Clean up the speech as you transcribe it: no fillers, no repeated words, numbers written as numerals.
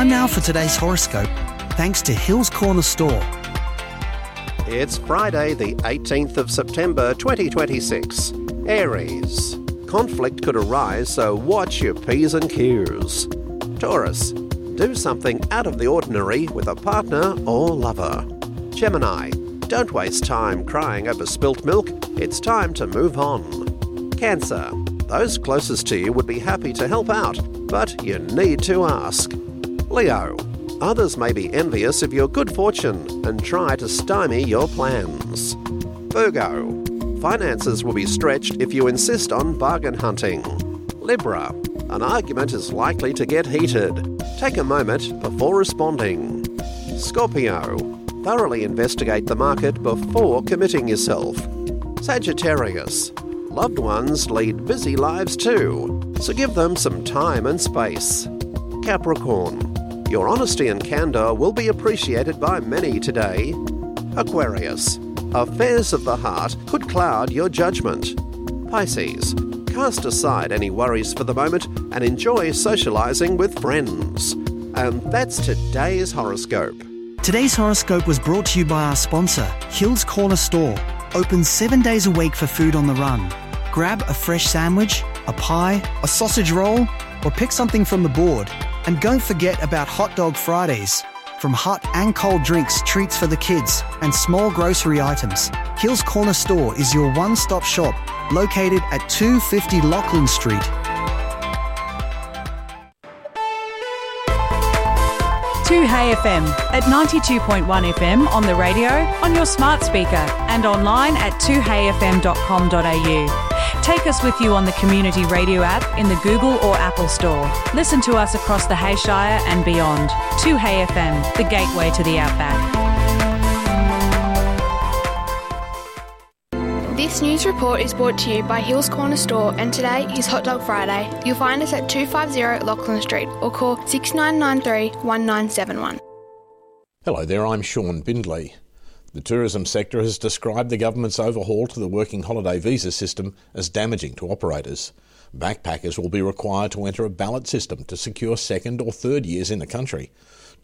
Time now for today's horoscope, thanks to Hills Corner Store. It's Friday, the 18th of September 2026. Aries. Conflict could arise, so watch your P's and Q's. Taurus. Do something out of the ordinary with a partner or lover. Gemini. Don't waste time crying over spilt milk. It's time to move on. Cancer. Those closest to you would be happy to help out, but you need to ask. Leo. Others may be envious of your good fortune and try to stymie your plans. Virgo. Finances will be stretched if you insist on bargain hunting. Libra. An argument is likely to get heated. Take a moment before responding. Scorpio. Thoroughly investigate the market before committing yourself. Sagittarius. Loved ones lead busy lives too, so give them some time and space. Capricorn. Your honesty and candour will be appreciated by many today. Aquarius. Affairs of the heart could cloud your judgment. Pisces. Cast aside any worries for the moment and enjoy socialising with friends. And that's today's horoscope. Today's horoscope was brought to you by our sponsor, Hills Corner Store. Open 7 days a week for food on the run. Grab a fresh sandwich, a pie, a sausage roll, or pick something from the board. And don't forget about Hot Dog Fridays. From hot and cold drinks, treats for the kids, and small grocery items, Hills Corner Store is your one-stop shop, located at 250 Lachlan Street. Hey FM at 92.1 FM on the radio, on your smart speaker and online at 2heyfm.com.au. Take us with you on the Community Radio app in the Google or Apple Store. Listen to us across the Hayshire and beyond. 2Hey FM, the gateway to the outback. This news report is brought to you by Hills Corner Store, and today is Hot Dog Friday. You'll find us at 250 Lachlan Street or call 6993 1971. Hello there, I'm Sean Bindley. The tourism sector has described the government's overhaul to the working holiday visa system as damaging to operators. Backpackers will be required to enter a ballot system to secure second or third years in the country.